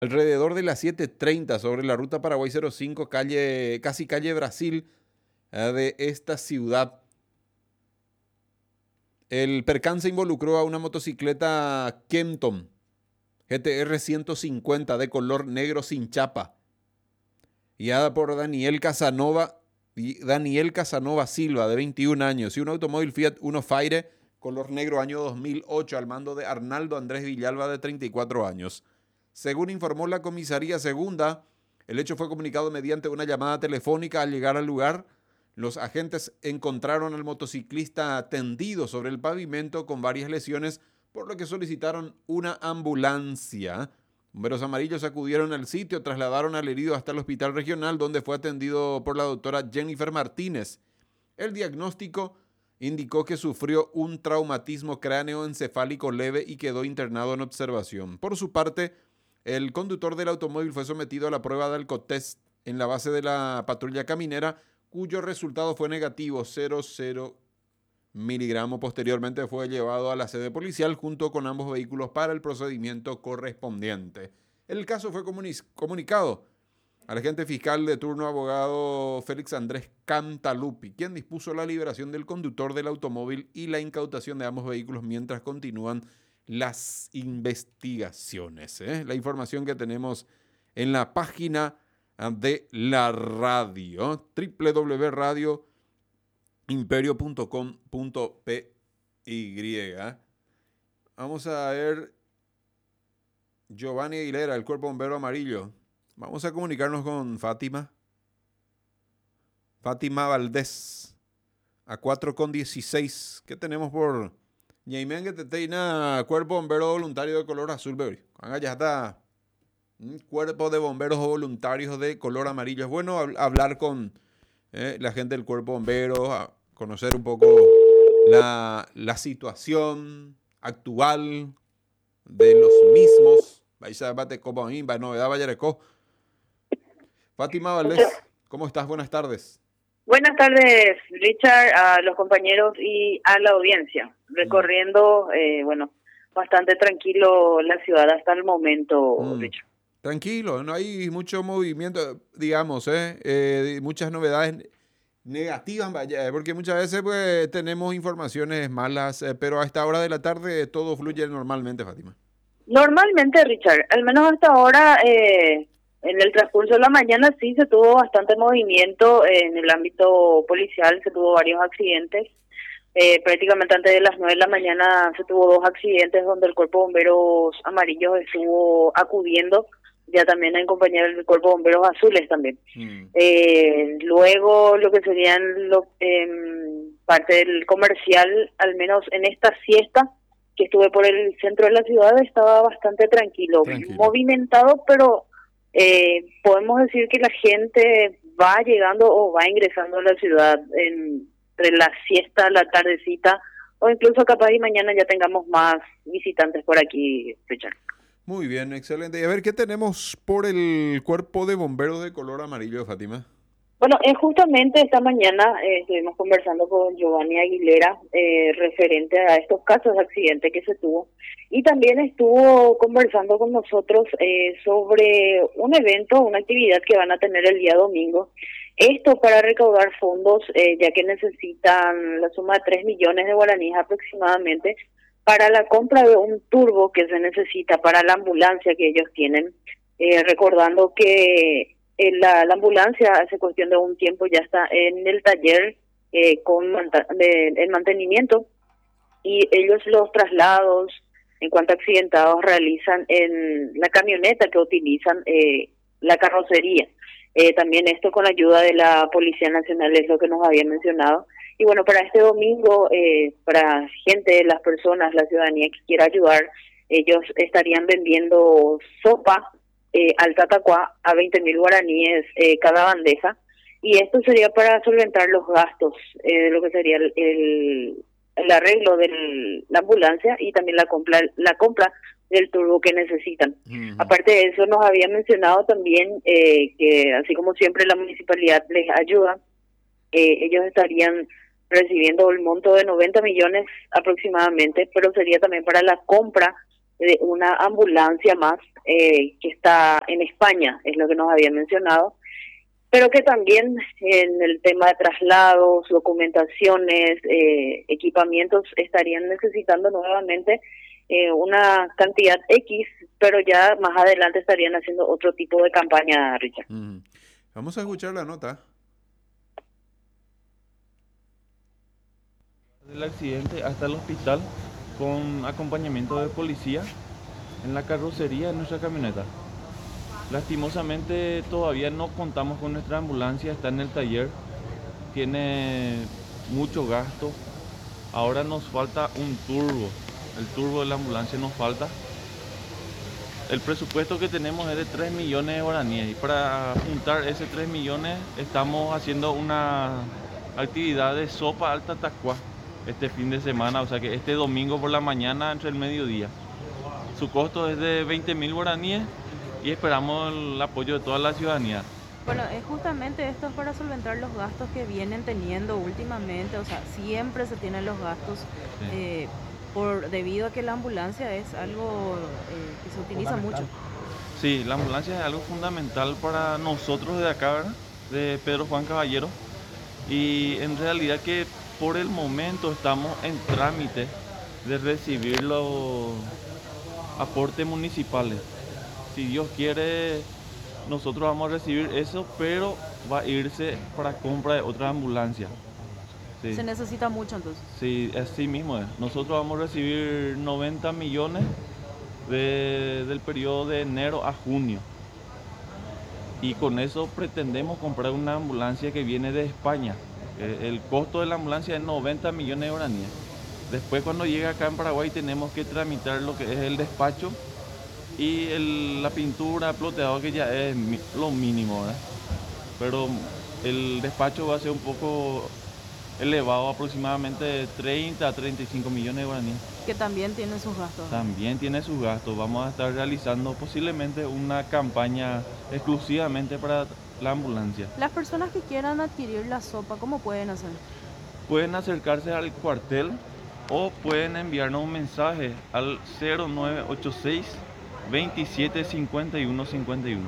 Alrededor de las 7:30 sobre la ruta Paraguay 05, casi calle Brasil, de esta ciudad. El percance involucró a una motocicleta Kenton GTR 150 de color negro sin chapa, guiada por Daniel Casanova Silva, de 21 años, y un automóvil Fiat Uno Faire color negro año 2008 al mando de Arnaldo Andrés Villalba, de 34 años. Según informó la comisaría segunda, el hecho fue comunicado mediante una llamada telefónica. Al llegar al lugar, los agentes encontraron al motociclista tendido sobre el pavimento con varias lesiones, por lo que solicitaron una ambulancia. Bomberos amarillos acudieron al sitio, trasladaron al herido hasta el hospital regional, donde fue atendido por la doctora Jennifer Martínez. El diagnóstico indicó que sufrió un traumatismo cráneoencefálico leve y quedó internado en observación. Por su parte, el conductor del automóvil fue sometido a la prueba de alcotest en la base de la patrulla caminera, cuyo resultado fue negativo, 0,0 miligramos. Posteriormente fue llevado a la sede policial junto con ambos vehículos para el procedimiento correspondiente. El caso fue comunicado al agente fiscal de turno, abogado Félix Andrés Cantalupi, quien dispuso la liberación del conductor del automóvil y la incautación de ambos vehículos mientras continúan las investigaciones. La información que tenemos en la página de la radio, www.radioimperio.com.py. Vamos a ver Giovanni Aguilera, el Cuerpo Bombero Amarillo. Vamos a comunicarnos con Fátima Valdés, a 4:16. ¿Qué tenemos por Ñaimén que te teina Cuerpo Bombero Voluntario de color azul, bebé? Ya está. Cuerpo de Bomberos Voluntarios de color amarillo. Es bueno hablar con la gente del Cuerpo Bombero, a conocer un poco la situación actual de los mismos. Fátima Valdés, ¿cómo estás? Buenas tardes. Buenas tardes, Richard, a los compañeros y a la audiencia. Recorriendo, bastante tranquilo la ciudad hasta el momento, Richard. Tranquilo, no hay mucho movimiento, digamos, muchas novedades negativas, porque muchas veces pues tenemos informaciones malas, pero a esta hora de la tarde todo fluye normalmente, Fátima. Normalmente, Richard, al menos hasta ahora, en el transcurso de la mañana sí se tuvo bastante movimiento en el ámbito policial, se tuvo varios accidentes. Prácticamente antes de las 9 de la mañana se tuvo 2 accidentes donde el Cuerpo de Bomberos Amarillos estuvo acudiendo, ya también en compañía del Cuerpo de Bomberos Azules también. Luego lo que serían parte del comercial, al menos en esta siesta que estuve por el centro de la ciudad, estaba bastante tranquilo. Movimentado, pero podemos decir que la gente va llegando o va ingresando a la ciudad entre la siesta, la tardecita, o incluso capaz y mañana ya tengamos más visitantes por aquí, Richard. Muy bien, excelente. Y a ver, ¿qué tenemos por el Cuerpo de Bomberos de color amarillo, Fátima? Bueno, justamente esta mañana estuvimos conversando con Giovanni Aguilera referente a estos casos de accidente que se tuvo, y también estuvo conversando con nosotros sobre un evento, una actividad que van a tener el día domingo. Esto para recaudar fondos, ya que necesitan la suma de 3 millones de guaraníes aproximadamente para la compra de un turbo que se necesita para la ambulancia que ellos tienen, recordando que la ambulancia hace cuestión de un tiempo ya está en el taller con el mantenimiento, y ellos los traslados en cuanto a accidentados realizan en la camioneta que utilizan la carrocería. También esto con ayuda de la Policía Nacional es lo que nos había mencionado. Y bueno, para este domingo, para gente, las personas, la ciudadanía que quiera ayudar, ellos estarían vendiendo sopa al tatacuá a 20.000 guaraníes cada bandeja, y esto sería para solventar los gastos de lo que sería el arreglo de la ambulancia y también la compra del turbo que necesitan. Aparte de eso, nos había mencionado también que así como siempre la municipalidad les ayuda, ellos estarían recibiendo el monto de 90 millones aproximadamente, pero sería también para la compra de una ambulancia más que está en España, es lo que nos había mencionado, pero que también en el tema de traslados, documentaciones, equipamientos estarían necesitando nuevamente una cantidad X, pero ya más adelante estarían haciendo otro tipo de campaña, Richard. Vamos a escuchar la nota. Del accidente hasta el hospital con acompañamiento de policía en la carrocería de nuestra camioneta. Lastimosamente todavía no contamos con nuestra ambulancia, está en el taller, tiene mucho gasto. Ahora nos falta un turbo, el turbo de la ambulancia nos falta. El presupuesto que tenemos es de 3 millones de guaraníes y para juntar ese 3 millones estamos haciendo una actividad de sopa al tatacuá este fin de semana, o sea que este domingo por la mañana entre el mediodía. Su costo es de 20.000 guaraníes y esperamos el apoyo de toda la ciudadanía. Bueno, justamente esto es para solventar los gastos que vienen teniendo últimamente, o sea, siempre se tienen los gastos Sí. debido a que la ambulancia es algo que se utiliza mucho. Sí, la ambulancia es algo fundamental para nosotros de acá, ¿verdad? De Pedro Juan Caballero. Y en realidad que por el momento estamos en trámite de recibir los aportes municipales. Si Dios quiere, nosotros vamos a recibir eso, pero va a irse para compra de otra ambulancia. Sí. Se necesita mucho entonces. Sí, así mismo es. Nosotros vamos a recibir 90 millones del periodo de enero a junio. Y con eso pretendemos comprar una ambulancia que viene de España. El costo de la ambulancia es 90 millones de guaraníes. Después cuando llega acá en Paraguay tenemos que tramitar lo que es el despacho y la pintura, ploteado, que ya es lo mínimo, ¿verdad? Pero el despacho va a ser un poco elevado, aproximadamente 30 a 35 millones de guaraníes. Que también tiene sus gastos. También tiene sus gastos. Vamos a estar realizando posiblemente una campaña exclusivamente para la ambulancia. Las personas que quieran adquirir la sopa, ¿cómo pueden hacer? Pueden acercarse al cuartel o pueden enviarnos un mensaje al 0986 27 51 51.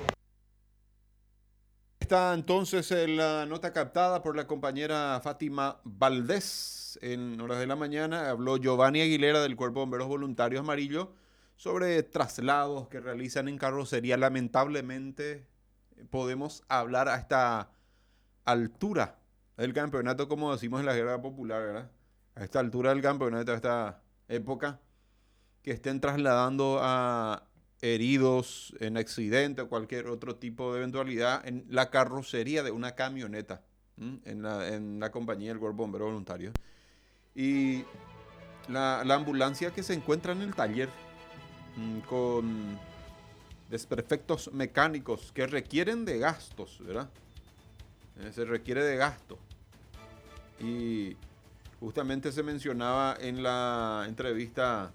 Está entonces la nota captada por la compañera Fátima Valdés. En horas de la mañana habló Giovanni Aguilera del Cuerpo de Bomberos Voluntarios Amarillo sobre traslados que realizan en carrocería. Lamentablemente podemos hablar a esta altura del campeonato, como decimos en la guerra popular, ¿verdad? A esta altura del campeonato, a esta época, que estén trasladando a heridos en accidente o cualquier otro tipo de eventualidad en la carrocería de una camioneta, en la compañía del Cuerpo de Bomberos Voluntarios. Y la ambulancia que se encuentra en el taller con desperfectos mecánicos que requieren de gastos, ¿verdad? Se requiere de gasto. Y justamente se mencionaba en la entrevista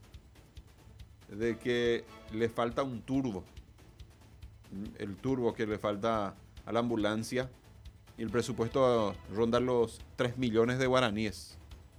de que le falta un turbo. El turbo que le falta a la ambulancia. Y el presupuesto ronda los 3 millones de guaraníes.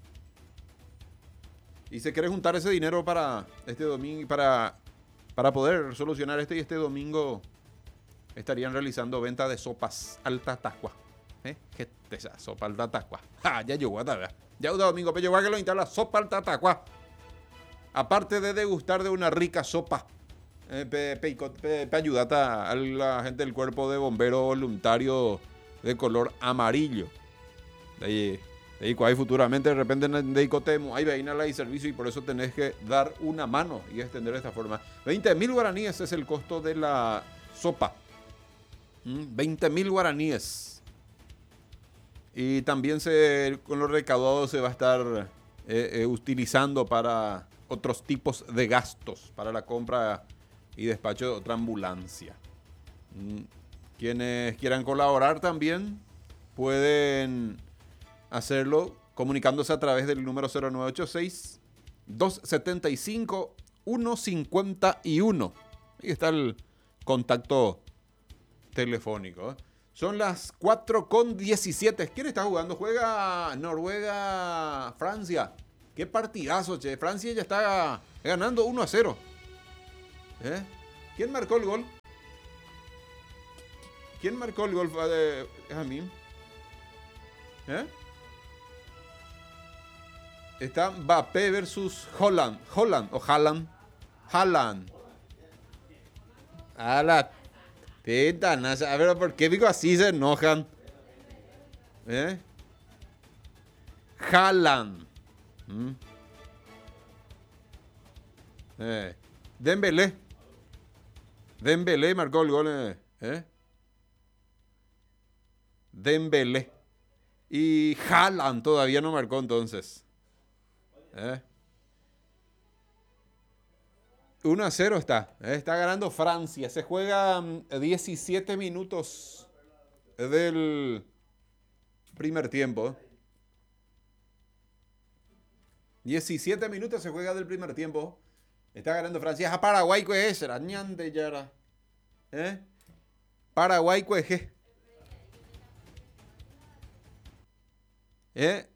Y se quiere juntar ese dinero para este domingo, para poder solucionar este domingo estarían realizando venta de sopas al tatacua. ¿Qué es esa sopa al tatacua? Ya llegó, ya un domingo, pero llegó a que lo instala sopa al tatacua. Aparte de degustar de una rica sopa, para ayudar a la gente del Cuerpo de Bomberos Voluntario de color amarillo. De ahí futuramente de repente de Icotemo, ahí viene la servicio y por eso tenés que dar una mano y extender de esta forma. 20.000 guaraníes es el costo de la sopa. 20.000 guaraníes. Y también con los recaudados se va a estar utilizando para otros tipos de gastos, para la compra y despacho de otra ambulancia. Quienes quieran colaborar también pueden hacerlo comunicándose a través del número 0986 275 151. Ahí está el contacto telefónico. Son las 4:17. ¿Quién está jugando? Juega Noruega-Francia. Qué partidazo, che. Francia ya está Ganando 1-0. ¿Quién marcó el gol? ¿Quién marcó el gol? Jamín. Está Mbappé versus Haaland. Haaland. A la teta, a ver, ¿por qué digo así se enojan? Haaland. Dembélé marcó el gol. Dembélé. Y Haaland todavía no marcó entonces. 1-0 está. Está ganando Francia. Se juega 17 minutos del primer tiempo. 17 minutos se juega del primer tiempo. Está ganando Francia. Es a Paraguay que es. Ñande yara. Paraguay que es.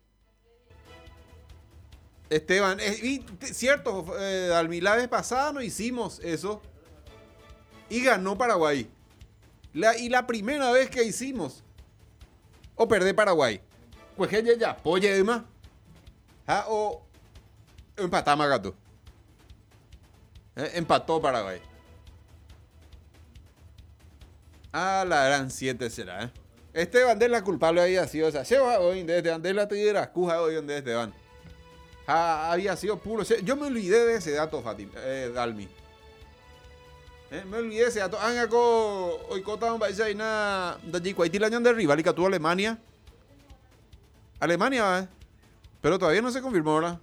Esteban, cierto, la vez pasada no hicimos eso y ganó Paraguay. Y la primera vez que hicimos, o perdé Paraguay, pues que ya, polla más, o empatamos gato. Empató Paraguay. La gran 7 será. Esteban de la culpable había sido, o sea, lleva hoy desde Andela te dirás, cuja hoy donde Esteban. Había sido puro. Yo me olvidé de ese dato, Dalmi. Me olvidé de ese dato. Hoy un país ahí na de Haití la de rival y que tuvo Alemania. Alemania, pero todavía no se confirmó ahora.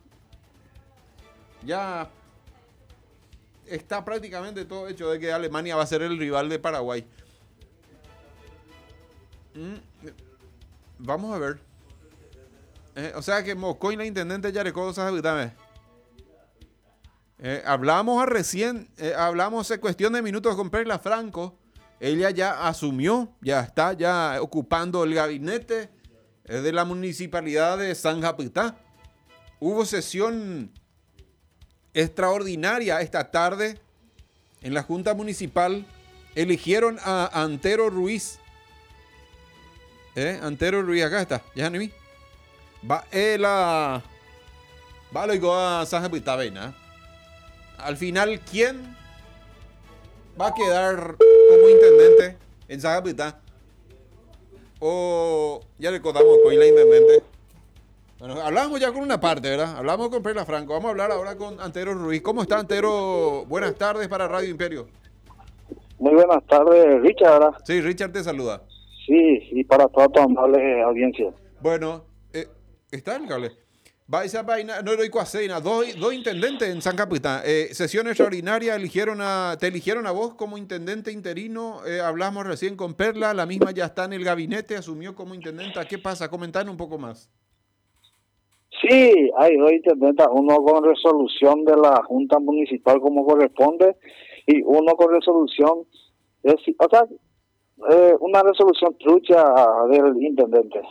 Ya está prácticamente todo hecho de que Alemania va a ser el rival de Paraguay. Vamos a ver. O sea que Moscoy, la intendente Yarecó, hablamos hablamos en cuestión de minutos con Perla Franco. Ella ya asumió, ya está ocupando el gabinete de la municipalidad de San Japitá. Hubo sesión extraordinaria esta tarde en la Junta Municipal. Eligieron a Antero Ruiz. Antero Ruiz, acá está, ya no vi. Va luego a San Japitá, Al final, ¿quién va a quedar como intendente en San Japitá? O ya le contamos con la intendente. Bueno, hablábamos ya con una parte, ¿verdad? Hablamos con Perla Franco. Vamos a hablar ahora con Antero Ruiz. ¿Cómo está, Antero? Buenas tardes para Radio Imperio. Muy buenas tardes, Richard, ¿verdad? Sí, Richard te saluda. Sí, y para toda tu amable audiencia. Bueno, está el cable. Va esa vaina, no doy cuaseina. Dos intendentes en San Capitán. Sesión extraordinaria, te eligieron a vos como intendente interino. Hablamos recién con Perla, la misma ya está en el gabinete, asumió como intendenta. ¿Qué pasa? Comentanos un poco más. Sí, hay dos intendentas, uno con resolución de la Junta Municipal como corresponde y uno con resolución, una resolución trucha del intendente.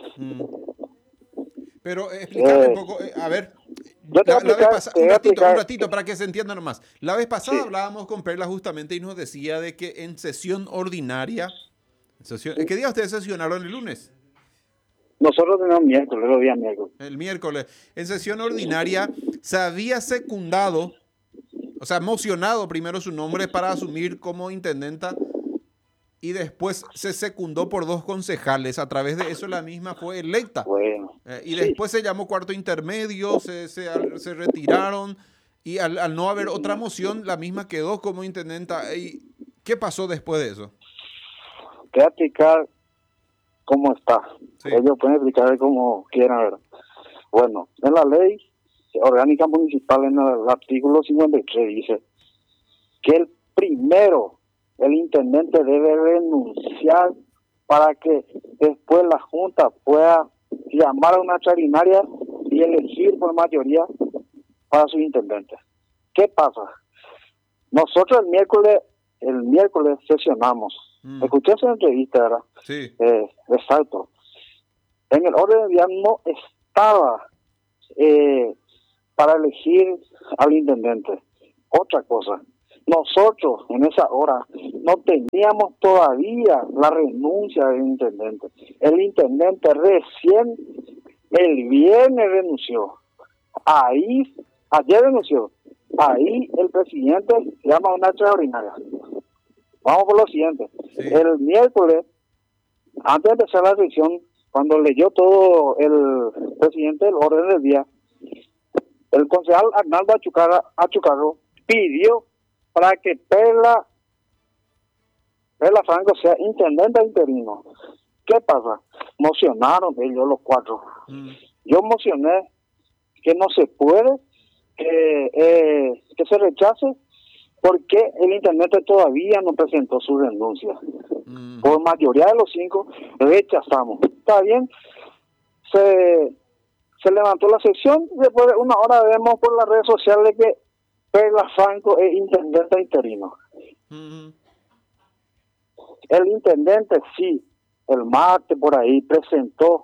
Pero explícame un poco, a ver, la vez pasada, un ratito para que se entienda nomás. La vez pasada hablábamos con Perla justamente y nos decía de que en sesión ordinaria, ¿qué día ustedes sesionaron el lunes? Nosotros tenemos miércoles, los días miércoles. El miércoles. En sesión ordinaria se había secundado, o sea, mocionado primero su nombre para asumir como intendenta y después se secundó por dos concejales. A través de eso la misma fue electa. Bueno. Y después se llamó cuarto intermedio, se retiraron y al no haber otra moción, la misma quedó como intendenta. ¿Y qué pasó después de eso? Te voy a explicar cómo está. Sí. Ellos pueden explicar como quieran, ¿verdad? Bueno, en la ley orgánica municipal, en el artículo 53, dice que el intendente debe renunciar para que después la Junta pueda llamar a una extraordinaria y elegir por mayoría para su intendente. ¿Qué pasa? Nosotros el miércoles sesionamos. Escuché esa entrevista, ¿verdad? Sí. Exacto. En el orden del día no estaba para elegir al intendente. otra cosa. Nosotros en esa hora no teníamos todavía la renuncia del intendente. El intendente recién el viernes renunció. Ayer renunció. Ahí el presidente llama a una extraordinaria. Vamos por lo siguiente. Sí. El miércoles, antes de empezar la sesión, cuando leyó todo el presidente el orden del día, el concejal Arnaldo Achucarro pidió para que Perla Franco sea intendente interino. ¿Qué pasa? Mocionaron ellos los cuatro. Yo mocioné que no se puede, que se rechace, porque el intendente todavía no presentó su renuncia. Por mayoría de los 5 rechazamos. Está bien, se levantó la sesión y después de una hora vemos por las redes sociales que Perla Franco es intendente interino. El intendente sí, el martes por ahí presentó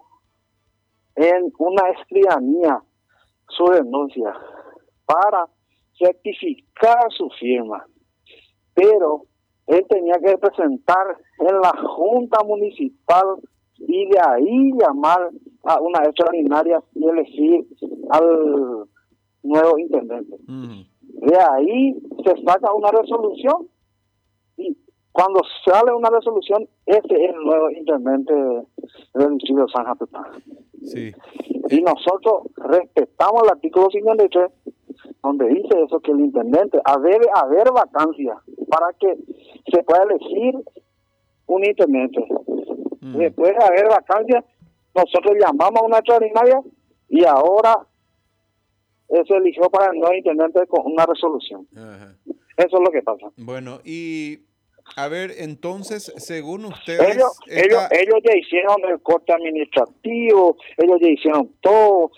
en una escribanía su renuncia para certificar su firma, pero él tenía que presentar en la Junta Municipal y de ahí llamar a una extraordinaria y elegir al nuevo intendente. De ahí se saca una resolución y cuando sale una resolución, este es el nuevo intendente del distrito de San Japetán. Sí. Y nosotros respetamos el artículo 53, donde dice eso, que el intendente debe haber vacancia para que se pueda elegir un intendente. Después de haber vacancia, nosotros llamamos a una extraordinaria y ahora se eligió para el nuevo intendente con una resolución. Ajá. Eso es lo que pasa. Bueno, y a ver, entonces, según ustedes... Ellos ya hicieron el corte administrativo, ellos ya hicieron todo.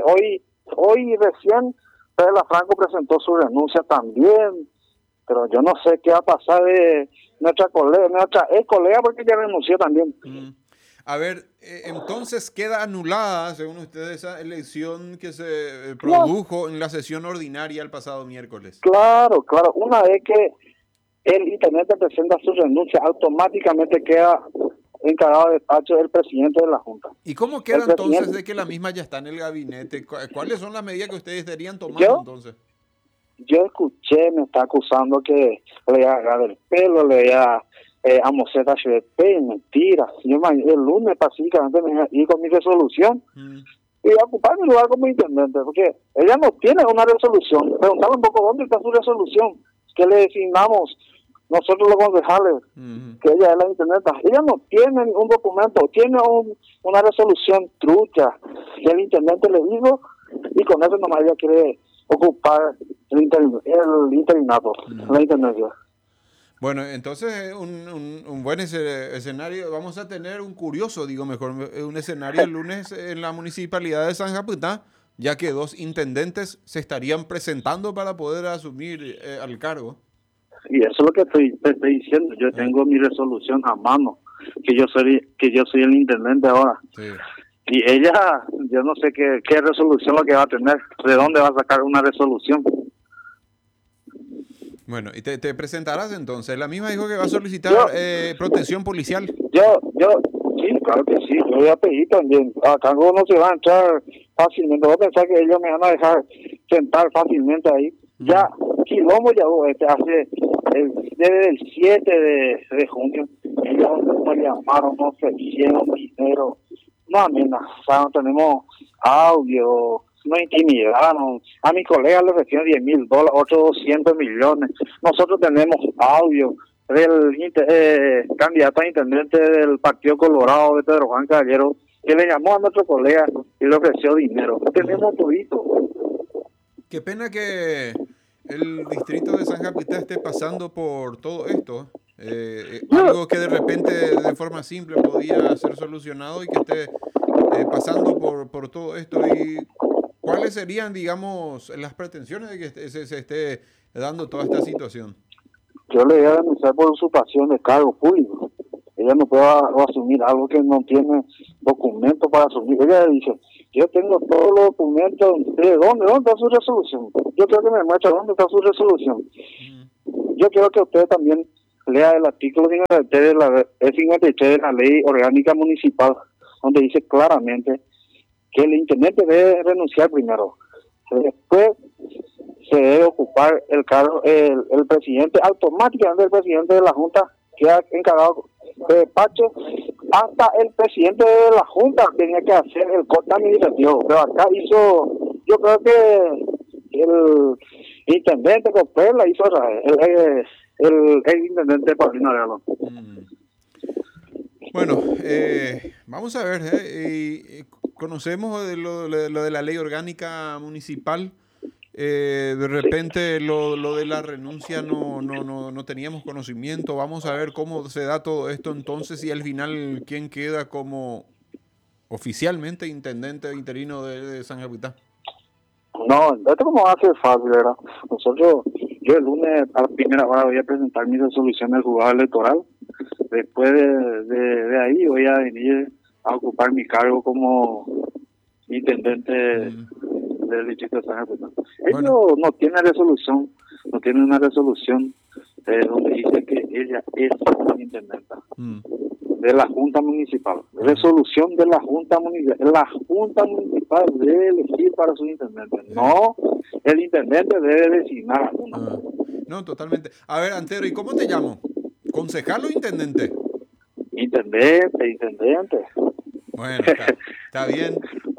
Hoy recién Perla Franco presentó su renuncia también, pero yo no sé qué va a pasar de nuestra ex colega, porque ya renunció también. A ver, entonces queda anulada, según ustedes, esa elección que se produjo en la sesión ordinaria el pasado miércoles. Claro. Una vez que el intendente presenta su renuncia, automáticamente queda encargado de despacho del presidente de la Junta. ¿Y cómo queda entonces de que la misma ya está en el gabinete? ¿Cuáles son las medidas que ustedes estarían tomando entonces? Yo escuché, me está acusando que le voy a agarrar el pelo, le voy a Moseta HDP, mentira. Yo el lunes pacíficamente me voy a ir con mi resolución y voy a ocupar mi lugar como intendente, porque ella no tiene una resolución. Preguntaba un poco dónde está su resolución, que le designamos nosotros los concejales, que ella es la intendenta. Ella no tiene un documento, tiene una resolución trucha que el intendente le dijo, y con eso nomás ella quiere ocupar el interinato, la intendencia. Bueno, entonces un buen escenario. Vamos a tener un curioso, un escenario el lunes en la municipalidad de San Japetá, ya que 2 intendentes se estarían presentando para poder asumir al cargo. Y eso es lo que te estoy diciendo. Yo tengo mi resolución a mano, que yo soy el intendente ahora. Sí. Y ella, yo no sé qué resolución lo que va a tener, de dónde va a sacar una resolución. Bueno, y te presentarás entonces. La misma dijo que va a solicitar protección policial. Sí, claro que sí. Yo voy a pedir también. Acá no se va a entrar fácilmente. Voy a pensar que ellos me van a dejar sentar fácilmente ahí. Ya, quilombo ya hubo desde el 7 de junio. Ellos nos llamaron, nos ofrecieron dinero, nos amenazaron, tenemos audio, nos intimidaron. A mi colega le ofrecieron $10,000, otros 200 millones. Nosotros tenemos audio del candidato a intendente del Partido Colorado, de Pedro Juan Caballero, que le llamó a nuestro colega y le ofreció dinero. Tenemos todito. Qué pena que el distrito de San Japetá esté pasando por todo esto. Algo que de repente de forma simple podía ser solucionado y que esté pasando por todo esto. ¿Y cuáles serían, digamos, las pretensiones de que se esté dando toda esta situación? Yo le voy a denunciar por usurpación de cargo público. Ella no puede asumir algo que no tiene documento para asumir. Ella dice, Yo tengo todos los documentos. ¿De dónde está su resolución? Yo quiero que me muestre dónde está su resolución. Yo quiero que usted también lea el artículo 53 de la Ley Orgánica Municipal, donde dice claramente que el intendente debe renunciar primero. Después se debe ocupar el cargo, el presidente, automáticamente el presidente de la Junta queda encargado de despacho. Hasta el presidente de la Junta tenía que hacer el corte administrativo, pero acá yo creo que el intendente Copela hizo el intendente Paulino Arellano. Bueno, vamos a ver, conocemos lo de la ley orgánica municipal. De repente lo de la renuncia no teníamos conocimiento. Vamos a ver cómo se da todo esto entonces y al final quién queda como oficialmente intendente interino de San Capitán. No, esto como va a ser fácil, ¿verdad? Yo el lunes a la primera hora voy a presentar mi resolución del juzgado electoral. Después de ahí voy a venir a ocupar mi cargo como intendente del distrito de San Capitán. Ellos no tienen resolución, no tienen una resolución donde dice que ella es intendenta de la Junta Municipal. Resolución de la Junta Municipal. La Junta Municipal debe elegir para su intendente. No, el intendente debe designar a uno. No, totalmente. A ver, Antero, ¿y cómo te llamo? ¿Concejal o intendente? Intendente. Bueno, está bien.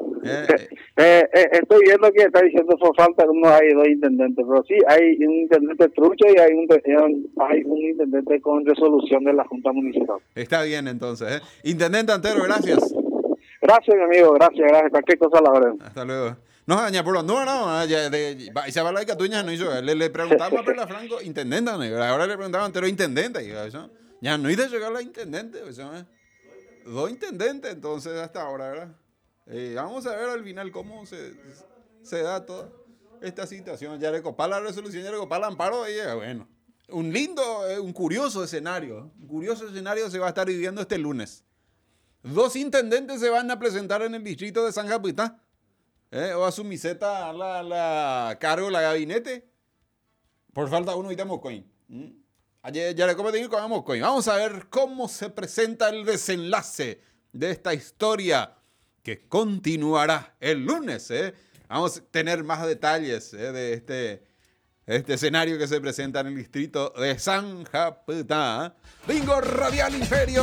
Estoy viendo que está diciendo por falta que no hay dos intendentes, pero sí hay un intendente trucho y hay un intendente con resolución de la Junta Municipal. Está bien entonces, Intendente Antero, gracias. Gracias, mi amigo, gracias, cualquier cosa a la hora. Hasta luego. No, doña Puro, no, se va la catuña, no hizo, le preguntaba a Perla Franco, intendente, ahora le preguntaba Antero, intendente, y eso, ya no hizo llegar la intendente, eso, dos intendentes entonces hasta ahora, ¿verdad? Vamos a ver al final cómo se da toda esta situación. Ya le copá la resolución, ya le copá el amparo. Bueno, un curioso escenario. Un curioso escenario se va a estar viviendo este lunes. 2 intendentes se van a presentar en el distrito de San Capitán. O a su miseta la cargo la gabinete. Por falta uno y Moscoín. Ayer ya le cometen con Moscoín. Vamos a ver cómo se presenta el desenlace de esta historia que continuará el lunes. Vamos a tener más detalles de este escenario que se presenta en el distrito de San Capitán. Bingo Radial Imperio.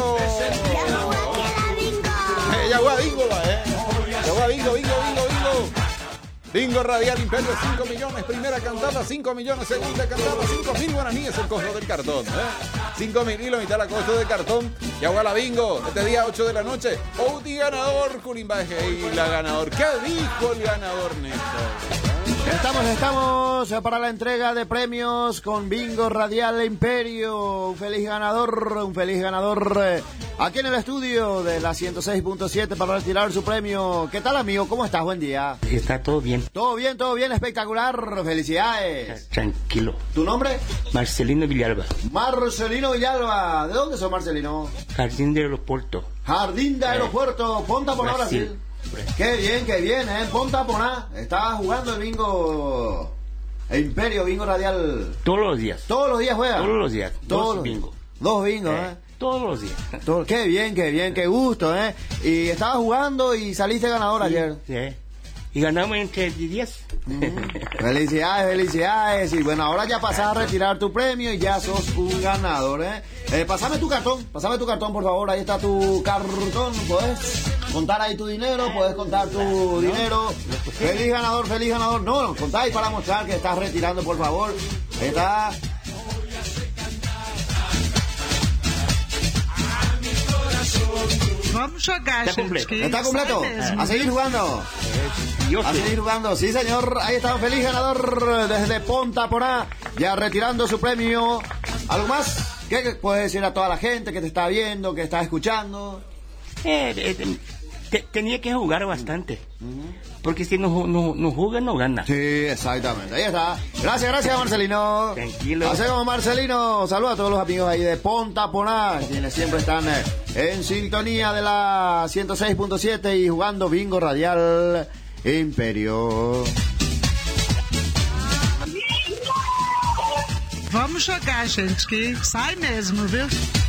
Bingo Radial Imperio, 5 millones, primera cantada, 5 millones, segunda cantada, 5.000 guaraníes el costo del cartón. 5.000 y la mitad la costo del cartón. Yaguala Bingo, este día 8 de la noche. Outi ganador, Curimbaje y la ganador. ¿Qué dijo el ganador, Néstor? Estamos para la entrega de premios con Bingo Radial Imperio. Un feliz ganador aquí en el estudio de la 106.7 para retirar su premio. ¿Qué tal, amigo? ¿Cómo estás? Buen día. Está todo bien. Todo bien, espectacular. Felicidades. Tranquilo. ¿Tu nombre? Marcelino Villalba. Marcelino Villalba. ¿De dónde sos, Marcelino? Jardín del Aeropuerto. Jardín de Aeropuerto. Ponta por ahora, Brasil. Qué bien, Ponta Poná. Estaba jugando el bingo Imperio, bingo radial. Todos los días. ¿Todos los días juega? Todos los días. Dos bingos. Dos bingos, Todos los días. Qué bien, qué gusto, Y estaba jugando y saliste ganador ayer. Sí. Y ganamos entre 10. Felicidades. Y bueno, ahora ya pasás a retirar tu premio y ya sos un ganador, Pásame tu cartón, por favor. Ahí está tu cartón. Podés contar ahí tu dinero, podés contar tu dinero. Feliz ganador. No, contáis para mostrar que estás retirando, por favor. Ahí está. Vamos a casa. Está completo. A seguir jugando. Sí, señor. Ahí está un feliz ganador desde Ponta Poná. Ya retirando su premio. ¿Algo más? ¿Qué puedes decir a toda la gente que te está viendo, que está escuchando? tenía que jugar bastante. Porque si no juega, no gana. Sí, exactamente. Ahí está. Gracias, Marcelino. Tranquilo. Hacemos Marcelino. Saludos a todos los amigos ahí de Ponta Poná, quienes siempre están en sintonía de la 106.7 y jugando Bingo Radial Imperio. Vamos jogar, gente, que sai mesmo, viu?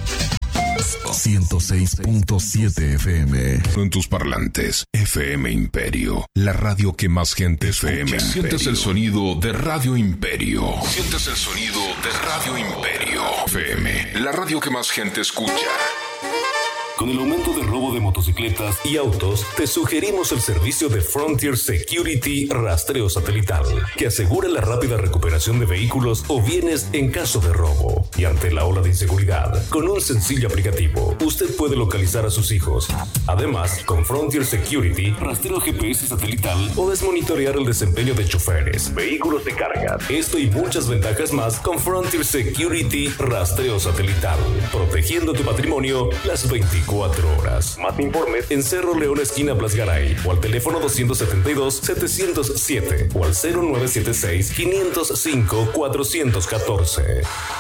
106.7 FM. En tus parlantes, FM Imperio. La radio que más gente FM. Sientes el sonido de Radio Imperio. Sientes el sonido de Radio Imperio. FM. La radio que más gente escucha. Con el aumento del robo de motocicletas y autos, te sugerimos el servicio de Frontier Security Rastreo Satelital, que asegura la rápida recuperación de vehículos o bienes en caso de robo. Y ante la ola de inseguridad, con un sencillo aplicativo, usted puede localizar a sus hijos. Además, con Frontier Security, rastreo GPS satelital, puedes monitorear el desempeño de choferes, vehículos de carga. Esto y muchas ventajas más con Frontier Security Rastreo Satelital, protegiendo tu patrimonio las 24 horas. Más informes en Cerro León, esquina Blasgaray, o al teléfono 272-707 o al 0976-505-414.